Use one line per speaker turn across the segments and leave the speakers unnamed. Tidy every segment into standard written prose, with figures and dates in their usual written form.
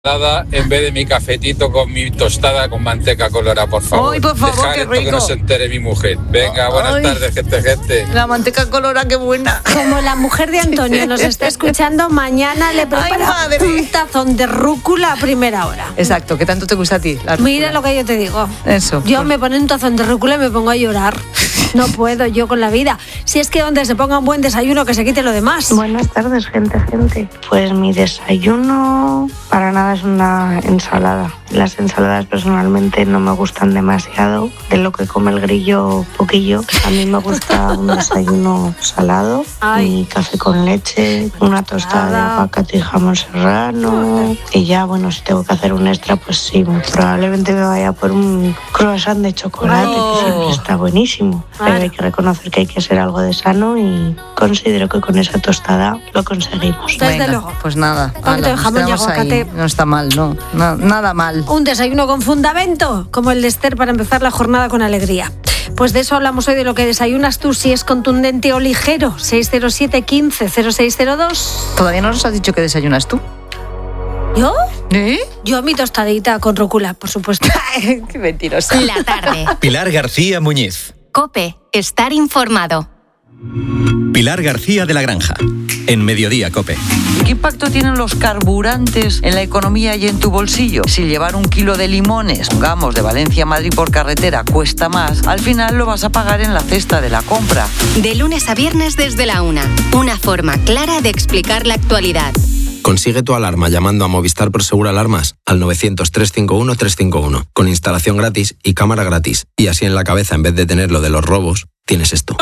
En vez de mi cafetito con mi tostada con manteca colorada, por favor.
¡Ay, por favor,
dejar
qué
esto
rico!
Que no se entere mi mujer. Venga, buenas tardes, gente.
La manteca colorada, qué buena.
Como la mujer de Antonio nos está escuchando, mañana le prepara un tazón de rúcula a primera hora.
Exacto, ¿qué tanto te gusta a ti?
Mira lo que yo te digo.
Eso.
Yo me pongo un tazón de rúcula y me pongo a llorar. No puedo yo con la vida. Si es que donde se ponga un buen desayuno, que se quite lo demás.
Buenas tardes, gente. Pues mi desayuno para nada es una ensalada. Las ensaladas personalmente no me gustan demasiado. De lo que come el grillo, poquillo. A mí me gusta un desayuno salado. Mi café con leche, una tostada de aguacate y jamón serrano. Y ya, bueno, si tengo que hacer un extra, pues sí, probablemente me vaya por un croissant de chocolate, que siempre está buenísimo. Pero hay que reconocer que hay que hacer algo de sano y considero que con esa tostada lo conseguimos.
Desde luego.
Pues nada.
Un poquito de jamón y aguacate.
No está mal, no. Nada mal.
Un desayuno con fundamento, como el de Esther, para empezar la jornada con alegría. Pues de eso hablamos hoy, de lo que desayunas tú, si es contundente o ligero. 607 15 0602.
¿Todavía no nos has dicho qué desayunas tú?
¿Yo?
¿Eh?
Yo mi tostadita con rúcula, por supuesto.
Qué mentirosa.
La tarde.
Pilar García Muñiz.
COPE. Estar informado.
Pilar García de la Granja. En Mediodía COPE.
¿Qué impacto tienen los carburantes en la economía y en tu bolsillo? Si llevar 1 kilo de limones, pongamos, de Valencia a Madrid por carretera cuesta más, al final lo vas a pagar en la cesta de la compra.
De lunes a viernes desde la 1. Una forma clara de explicar la actualidad.
Consigue tu alarma llamando a Movistar Prosegur Alarmas al 900-351-351, con instalación gratis y cámara gratis. Y así en la cabeza, en vez de tener lo de los robos, tienes esto.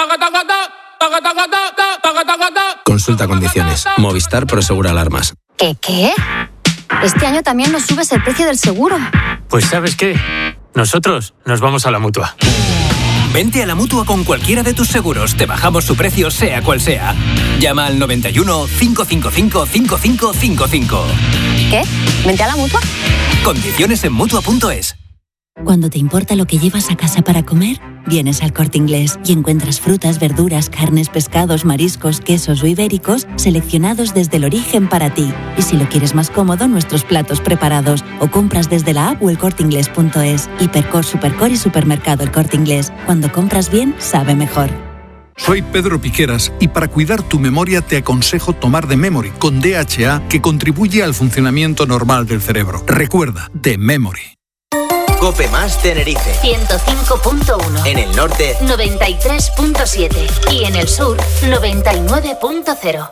Consulta condiciones. Movistar Prosegur Alarmas.
¿Qué? Este año también nos subes el precio del seguro.
Pues ¿sabes qué? Nosotros nos vamos a la Mutua.
Vente a la Mutua con cualquiera de tus seguros. Te bajamos su precio, sea cual sea. Llama al 91 555 5555.
¿Qué? ¿Vente a la Mutua?
Condiciones en Mutua.es.
Cuando te importa lo que llevas a casa para comer, vienes al Corte Inglés y encuentras frutas, verduras, carnes, pescados, mariscos, quesos o ibéricos seleccionados desde el origen para ti. Y si lo quieres más cómodo, nuestros platos preparados, o compras desde la app o elcorteinglés.es. Hipercor, Supercor y Supermercado El Corte Inglés. Cuando compras bien, sabe mejor.
Soy Pedro Piqueras y para cuidar tu memoria te aconsejo tomar The Memory con DHA, que contribuye al funcionamiento normal del cerebro. Recuerda, The Memory.
COPE más Tenerife
105.1.
En el norte
93.7 y en el sur 99.0.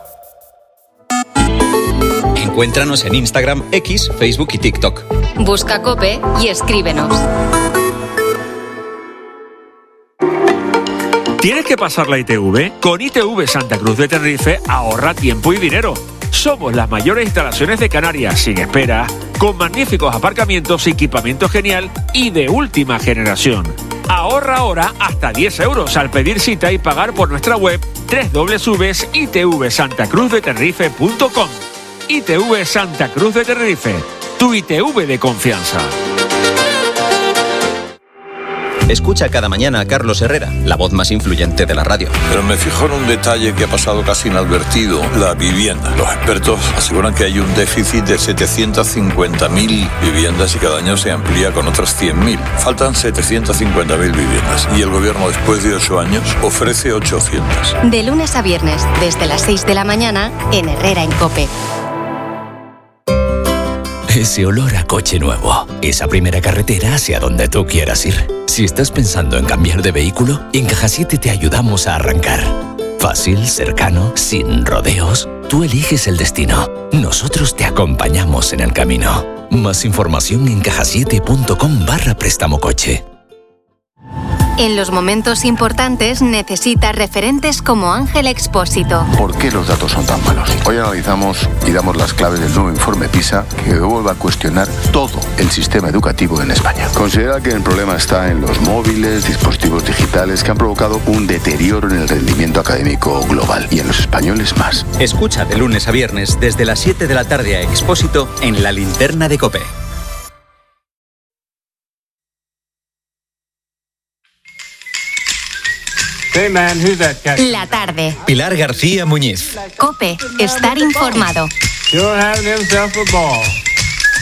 Encuéntranos en Instagram, X, Facebook y TikTok.
Busca COPE y escríbenos.
¿Tienes que pasar la ITV? Con ITV Santa Cruz de Tenerife ahorra tiempo y dinero. Somos las mayores instalaciones de Canarias, sin espera, con magníficos aparcamientos, equipamiento genial y de última generación. Ahorra ahora hasta 10 euros al pedir cita y pagar por nuestra web www.itvsantacruzdetenerife.com. ITV Santa Cruz de Tenerife, tu ITV de confianza.
Escucha cada mañana a Carlos Herrera, la voz más influyente de la radio.
Pero me fijo en un detalle que ha pasado casi inadvertido: la vivienda. Los expertos aseguran que hay un déficit de 750.000 viviendas y cada año se amplía con otras 100.000. Faltan 750.000 viviendas y el gobierno, después de 8 años, ofrece 800.
De lunes a viernes, desde las 6 de la mañana, en Herrera en COPE.
Ese olor a coche nuevo, esa primera carretera hacia donde tú quieras ir. Si estás pensando en cambiar de vehículo, en Caja 7 te ayudamos a arrancar. Fácil, cercano, sin rodeos. Tú eliges el destino. Nosotros te acompañamos en el camino. Más información en cajasiete.com/préstamo coche.
En los momentos importantes necesitas referentes como Ángel Expósito.
¿Por qué los datos son tan malos? Hoy analizamos y damos las claves del nuevo informe PISA, que vuelve a cuestionar todo el sistema educativo en España. Considera que el problema está en los móviles, dispositivos digitales, que han provocado un deterioro en el rendimiento académico global, y en los españoles más.
Escucha de lunes a viernes desde las 7 de la tarde a Expósito en La Linterna de COPE.
Hey man, who's that cat?
La tarde.
Pilar García Muñiz.
COPE. Estar informado.
Sure having himself a ball.